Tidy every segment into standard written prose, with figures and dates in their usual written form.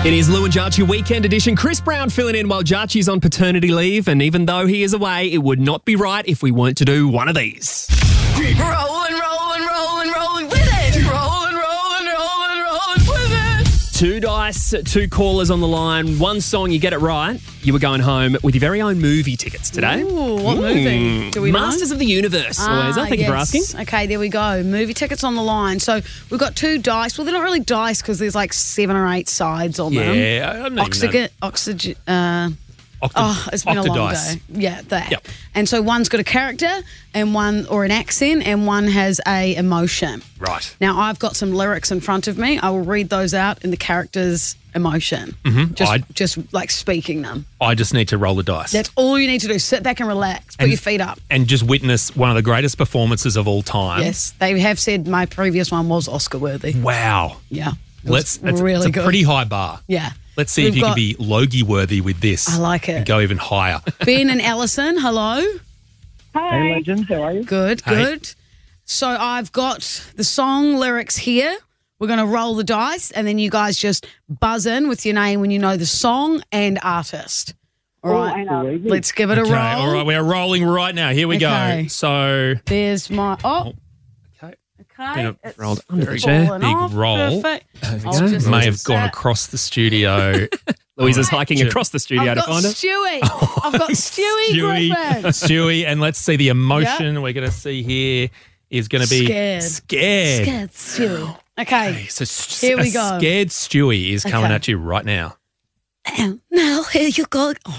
It is Lou and Jarchi Weekend Edition. Chris Brown filling in while Jarchi's on paternity leave, and even though he is away, it would not be right if we weren't to do one of these. Rolling, rolling, rolling, rolling with it. Rolling, rolling, rolling, rolling with it. 2 dice, 2 callers on the line, 1 song, you get it right. You were going home with your very own movie tickets today. Ooh, what movie? Do we know? Masters of the Universe, Louisa. Thank you for asking. Okay, there we go. Movie tickets on the line. So we've got 2 dice. Well, they're not really dice because there's like 7 or 8 sides on them. Yeah, I don't even know. It's been a long Octodice. day. Yeah, that. Yep. And so one's got a character and one or an accent and one has a emotion. Right. Now, I've got some lyrics in front of me. I will read those out in the character's emotion. Mm-hmm. Just like speaking them. I just need to roll the dice. That's all you need to do. Sit back and relax. Put your feet up. And just witness one of the greatest performances of all time. Yes. They have said my previous one was Oscar worthy. Wow. Yeah. It's really a good. pretty high bar. Yeah. Let's see if you can be Logie worthy with this. I like it. And go even higher. Ben and Alison, hello. Hey, legends, how are you? Good, Hey. good. So I've got the song lyrics here. We're going to roll the dice and then you guys just buzz in with your name when you know the song and artist. All right, I know. let's give it a roll. All right, we're rolling right now. Here we Okay. go. So, There's my... Oh, okay. okay. It's rolled under the chair. fallen Big off. roll. Perfect. we I'll go. just May have use gone that. across the studio. Louisa's hiking across the studio I've to got find her. Stewie. I've got Stewie Griffin. Stewie, and let's see the emotion we're going to see here is going to be Scared. Scared. Stewie. Okay. So Here we go. Scared Stewie is coming Okay. at you right now. Now, here you go. Oh.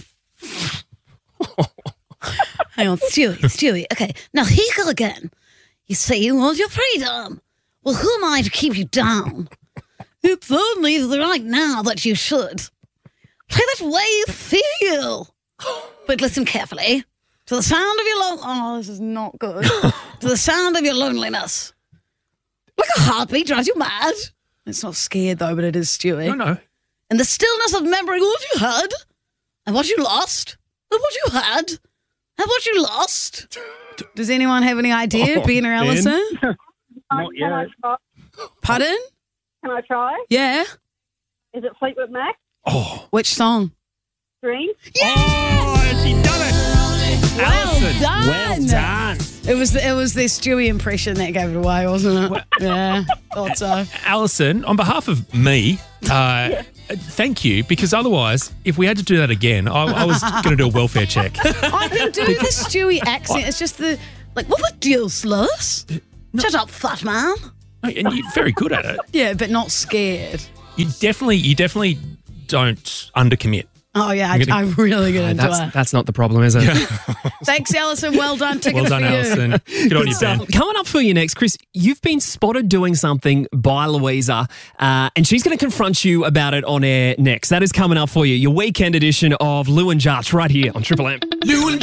Hang on, Stewie. Okay, now here you go again. You say you want your freedom. Well, who am I to keep you down? It's only right now that you should. Play that way you feel. But listen carefully. To the sound of your Oh, this is not good. To the sound of your loneliness. Like a heartbeat drives you mad. It's not scared, though, but it is Stewie. No. In the stillness of memory, what you had, and what you lost, and what you had, and what you lost. Does anyone have any idea, Ben or Alison? Not Can I yet. try? Pardon? Can I try? Yeah. Is it Fleetwood Mac? Oh, Which song? Dream? oh, she done it. Alison. Done. Well done. It was the Stewie impression that gave it away, wasn't it? Yeah, thought so. Alison, on behalf of me, thank you, because otherwise, if we had to do that again, I was going to do a welfare check. I can do the Stewie accent. It's just the what the deal, Slurs? Shut up, fat man. And you're very good at it. Yeah, but not scared. You definitely don't undercommit. Oh yeah, I'm gonna- I'm really good into it. That's not the problem, is it? Thanks, Alison. Well done. Ticket Well done, for you. Alison. Good on you, Ben. Coming up for you next, Chris, you've been spotted doing something by Louisa, and she's going to confront you about it on air next. That is coming up for you, your weekend edition of Lou and Jarch right here on Triple M. Lou and